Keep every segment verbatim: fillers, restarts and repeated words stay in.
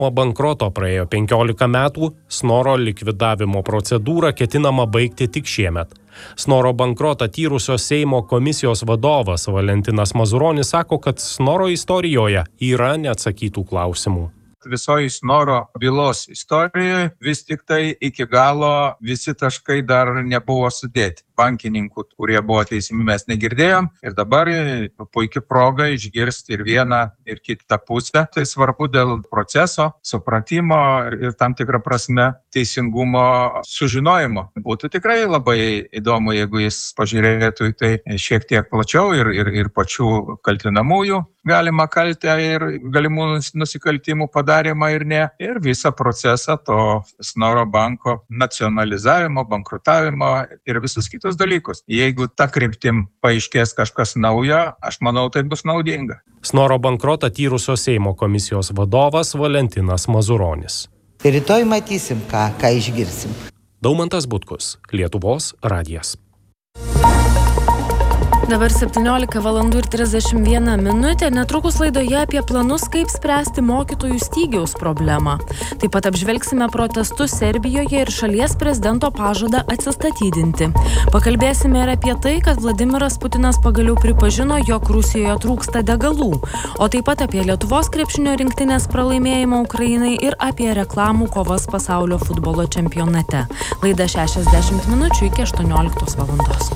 Nuo bankroto praėjo penkiolika metų, Snoro likvidavimo procedūrą ketinama baigti tik šiemet. Snoro bankrotą tyrusios Seimo komisijos vadovas Valentinas Mazuronis sako, kad Snoro istorijoje yra neatsakytų klausimų. Visoje Snoro bylos istorijoje vis tik tai iki galo visi taškai dar nebuvo sudėti. Bankininkų, kurie buvo teisimi, mes negirdėjom ir dabar puikia proga išgirsti ir vieną, ir kitą pusę. Tai svarbu dėl proceso, supratimo ir tam tikrą prasme teisingumo sužinojimo. Būtų tikrai labai įdomu, jeigu jis pažiūrėtų į tai šiek tiek plačiau ir, ir, ir pačių kaltinamųjų galima kaltę ir galimų nusikaltimų padarymą ir ne. Ir visą procesą to Snoro banko nacionalizavimo, bankrutavimo ir visus kitus dalykus. Jeigu ta kryptim paaiškės kažkas naujo, aš manau, tai bus naudinga. Snoro bankrotą tyrusios Seimo komisijos vadovas Valentinas Mazuronis. Rytoj matysim, ką, ką išgirsim. Daumantas Butkus, Lietuvos radijas. Dabar septyniolika valandų ir trisdešimt viena minutė, netrukus laidoje apie planus, kaip spręsti mokytojų stygiaus problemą. Taip pat apžvelgsime protestus Serbijoje ir šalies prezidento pažadą atsistatydinti. Pakalbėsime ir apie tai, kad Vladimiras Putinas pagaliau pripažino, jog Rusijoje trūksta degalų, o taip pat apie Lietuvos krepšinio rinktinės pralaimėjimą Ukrainai ir apie reklamų kovas pasaulio futbolo čempionate. Laida šešiasdešimt minučių iki aštuonioliktos valandos.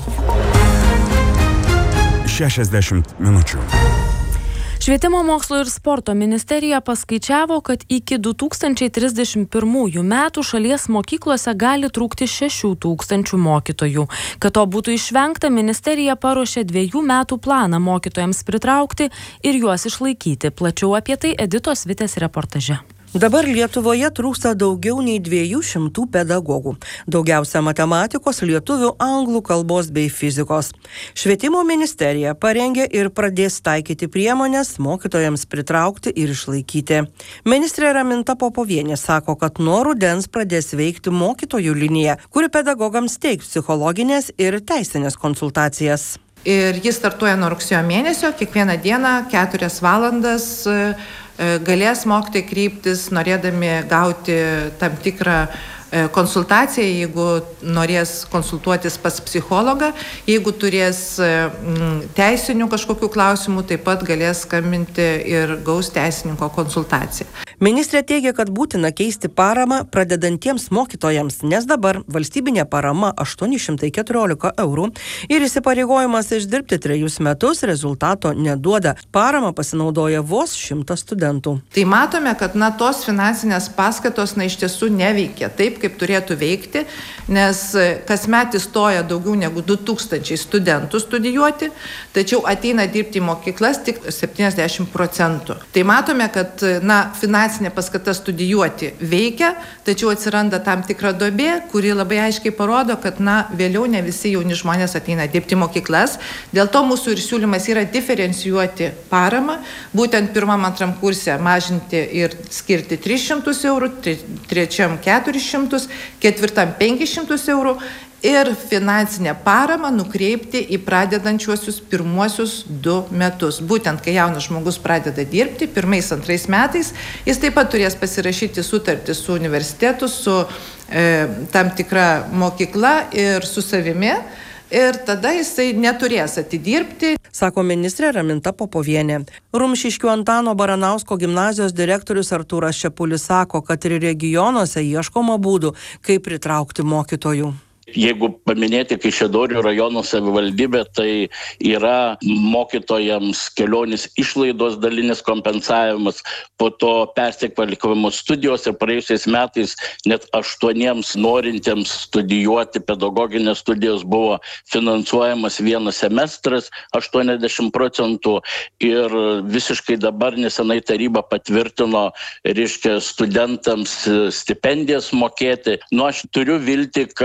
šešiasdešimt minučių. Švietimo mokslo ir sporto ministerija paskaičiavo, kad iki du tūkstančiai trisdešimt pirmųjų metų šalies mokyklose gali trūkti šešių tūkstančių mokytojų. Kad to būtų išvengta, ministerija paruošė dviejų metų planą mokytojams pritraukti ir juos išlaikyti. Plačiau apie tai Editos Vitės reportaže. Dabar Lietuvoje trūksta daugiau nei dviejų šimtų pedagogų. Daugiausia matematikos, lietuvių, anglų kalbos bei fizikos. Švietimo ministerija parengė ir pradės taikyti priemonės mokytojams pritraukti ir išlaikyti. Ministrė Raminta Popovienė sako, kad nuo rudens pradės veikti mokytojų linija, kuri pedagogams teiks psichologinės ir teisinės konsultacijas. Ir jis startuoja nuo rugsėjo mėnesio, kiekvieną dieną keturias valandas galės mokytojai kreiptis, norėdami gauti tam tikrą konsultaciją, jeigu norės konsultuotis pas psichologą, jeigu turės teisinių kažkokių klausimų, taip pat galės skambinti ir gaus teisininko konsultaciją. Ministrė teigia, kad būtina keisti paramą pradedantiems mokytojams, nes dabar valstybinė parama aštuoni šimtai keturiolika eurų ir įsipareigojimas išdirbti trejus metus rezultato neduoda. Parama pasinaudoja vos šimtas studentų. Tai matome, kad na, tos finansinės paskatos na, iš tiesų neveikia taip, kaip turėtų veikti, nes kasmet įstoja daugiau negu du tūkstančiai studentų studijuoti, tačiau ateina dirbti į mokyklas tik septyniasdešimt procentų. Tai matome, kad na, finansinė paskata studijuoti veikia, tačiau atsiranda tam tikra duobė, kuri labai aiškiai parodo, kad na, vėliau ne visi jauni žmonės ateina dirbti į mokyklas. Dėl to mūsų ir siūlymas yra diferencijuoti paramą, būtent pirmam antram kurse mažinti ir skirti tris šimtus eurų, trečiam keturis šimtus, ketvirtam penkis šimtus eurų ir finansinę paramą nukreipti į pradedančiuosius pirmuosius du metus. Būtent, kai jaunas žmogus pradeda dirbti, pirmais, antrais metais, jis taip pat turės pasirašyti sutartį su universitetu, su e, tam tikra mokykla ir su savimi. Ir tada jisai neturės atidirbti. Sako ministrė Raminta Popovienė. Rumšiškių Antano Baranausko gimnazijos direktorius Artūras Čepulis sako, kad ir regionuose ieškoma būdų, kaip pritraukti mokytojų. Jeigu paminėti Kaišiadorių rajono savivaldybę, tai yra mokytojams kelionės išlaidos dalinis kompensavimas, po to persikvalifikavimo studijos ir praėjusiais metais net aštuoniems norintiems studijuoti pedagoginės studijos buvo finansuojamas vienas semestras, aštuoniasdešimt procentų ir visiškai dabar nesenai taryba patvirtino, reiškia, studentams stipendijas mokėti. Nu, aš turiu viltį, kad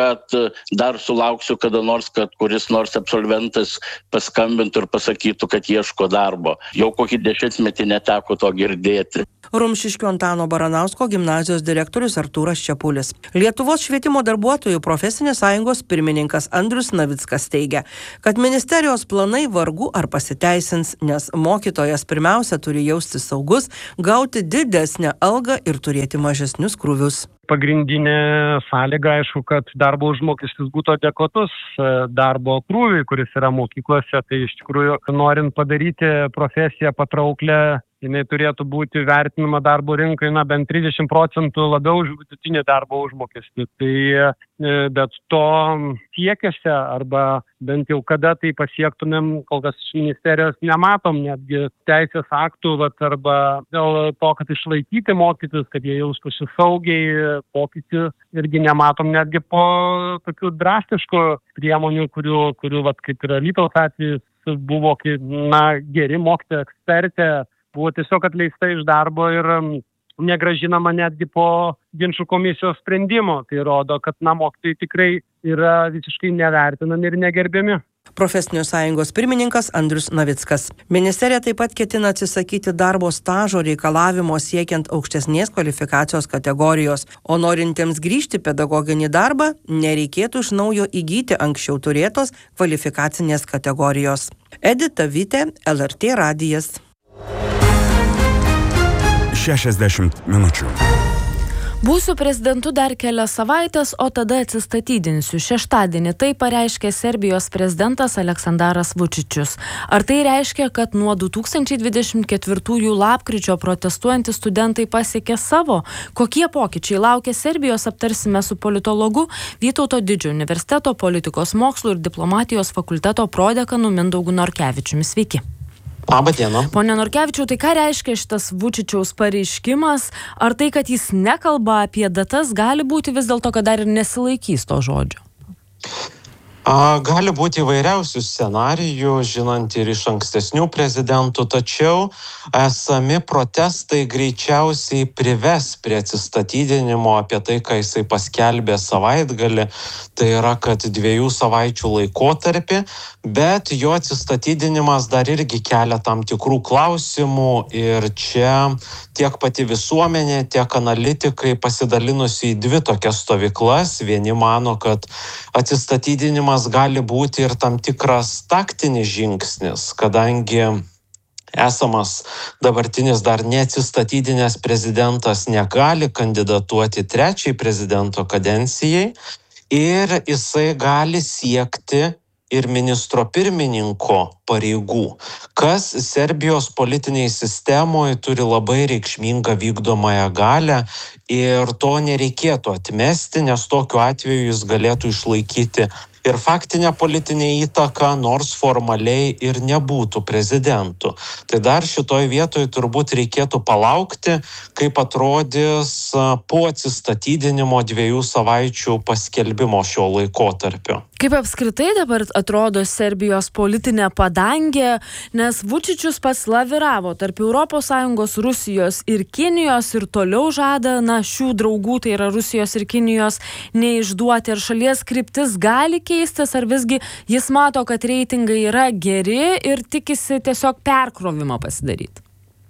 dar sulauksiu kada nors, kad kuris nors absolventas paskambintų ir pasakytų, kad ieško darbo. Jau kokį dešimtmetį neteko to girdėti. Rumšiškių Antano Baranausko gimnazijos direktorius Artūras Čepulis. Lietuvos švietimo darbuotojų profesinės sąjungos pirmininkas Andrius Navickas teigia, kad ministerijos planai vargu ar pasiteisins, nes mokytojas pirmiausia turi jaustis saugus, gauti didesnę algą ir turėti mažesnius krūvius. Pagrindinė sąlyga, aišku, kad darbo užmokestis būtų adekvatus darbo krūviui, kuris yra mokyklose. Tai iš tikrųjų, norint padaryti profesiją patrauklę, jinai turėtų būti vertinama darbo rinkai, na, bent trisdešimt procentų labiau už vidutinį darbo užmokestį. Tai bet to siekiuose, arba bent jau kada tai pasiektumėm, kol kas iš ministerijos nematom netgi teisės aktų, vat, arba dėl to, kad išlaikyti mokytis, kad jie jaustųsi saugiai, pokyčių irgi nematom netgi po tokių drastiškų priemonių, kurių, kurių vat, kaip ir Alytaus atvejis buvo, kaip, na, geri mokytojai, ekspertė, buvo tiesiog atleista iš darbo ir negražinama netgi po ginčų komisijos sprendimo. Tai rodo, kad na, mokytojai tikrai yra visiškai nevertinami ir negerbiami. Profesinių sąjungos pirmininkas Andrius Navickas. Ministerija taip pat ketina atsisakyti darbo stažo reikalavimo siekiant aukštesnės kvalifikacijos kategorijos, o norintiems grįžti pedagoginį darbą nereikėtų iš naujo įgyti anksčiau turėtos kvalifikacinės kategorijos. Edita Vitė, L R T radijas. šešiasdešimt minučių. Būsiu prezidentu dar kelias savaitės, o tada atsistatydinsiu. Šeštadienį tai pareiškė Serbijos prezidentas Aleksandras Vučičius. Ar tai reiškia, kad nuo du tūkstančiai dvidešimt ketvirtųjų lapkričio protestuojantys studentai pasiekė savo? Kokie pokyčiai laukia Serbijos, aptarsime su politologu Vytauto Didžiojo universiteto politikos mokslų ir diplomatijos fakulteto prodekanu Mindaugu Norkevičiumi. Sveiki. Labą dieną. Pone Norkevičiau, tai ką reiškia šitas Vučičiaus pareiškimas? Ar tai, kad jis nekalba apie datas, gali būti vis dėlto, kad dar ir nesilaikys to žodžio? A, gali būti įvairiausių scenarijų, žinant ir iš ankstesnių prezidentų, tačiau esami protestai greičiausiai prives prie atsistatydinimo apie tai, ką jisai paskelbė savaitgalį, tai yra, kad dviejų savaičių laikotarpį, bet jo atsistatydinimas dar irgi kelia tam tikrų klausimų ir čia tiek pati visuomenė, tiek analitikai pasidalinusi į dvi tokias stovyklas. Vieni mano, kad atsistatydinimas gali būti ir tam tikras taktinis žingsnis, kadangi esamas dabartinis dar neatsistatydinęs prezidentas negali kandidatuoti trečiai prezidento kadencijai ir jisai gali siekti ir ministro pirmininko pareigų, kas Serbijos politiniai sistemoje turi labai reikšmingą vykdomąją galią ir to nereikėtų atmesti, nes tokiu atveju jis galėtų išlaikyti ir faktinę politinę įtaką, nors formaliai ir nebūtų prezidentu. Tai dar šitoj vietoj turbūt reikėtų palaukti, kaip atrodys po atsistatydinimo dviejų savaičių paskelbimo šio laikotarpio. Kaip apskritai dabar atrodo Serbijos politinė padangė, nes Vučičius pats laviravo tarp Europos Sąjungos, Rusijos ir Kinijos ir toliau žada, na, šių draugų, tai yra Rusijos ir Kinijos, neišduoti. Ar šalies kryptis gali keistis, ar visgi jis mato, kad reitingai yra geri ir tikisi tiesiog perkrovimą pasidaryti?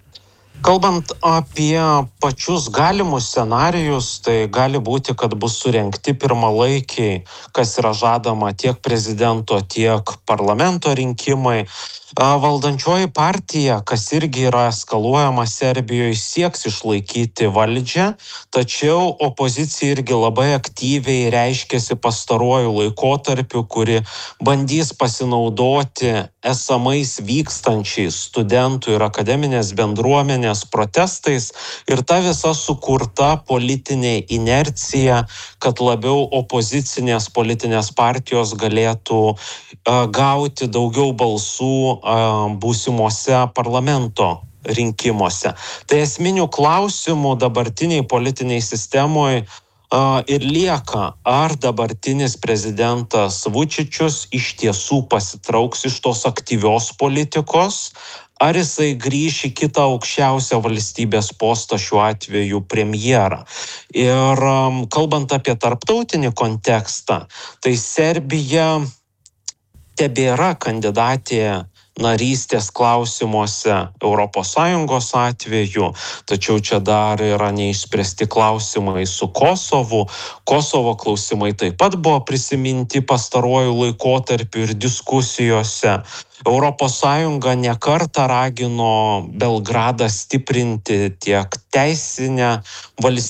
Kalbant apie pačius galimus scenarijus, tai gali būti, kad bus surengti pirmalaikiai, kas yra žadama tiek prezidento, tiek parlamento rinkimai. Valdančioji partija, kas irgi yra eskaluojama Serbijoje, sieks išlaikyti valdžią, tačiau opozicija irgi labai aktyviai reiškėsi pastaruoju laikotarpiu, kuri bandys pasinaudoti esamais vykstančiais studentų ir akademinės bendruomenės protestais ir ta visa sukurta politinė inercija, kad labiau opozicinės politinės partijos galėtų uh, gauti daugiau balsų uh, būsimuose parlamento rinkimuose. Tai esminių klausimų dabartiniai politiniai sistemoje Uh, ir lieka, ar dabartinis prezidentas Vučičius iš tiesų pasitrauks iš tos aktyvios politikos, ar jisai grįš į kitą aukščiausią valstybės postą, šiuo atveju premjerą. Ir kalbant apie tarptautinį kontekstą, tai Serbija tebėra kandidatė narystės klausimuose Europos Sąjungos atveju, tačiau čia dar yra neišspręsti klausimai su Kosovu. Kosovo klausimai taip pat buvo prisiminti pastaruoju laikotarpiu ir diskusijose. Europos Sąjunga ne kartą ragino Belgradą stiprinti tiek teisinę valstybę,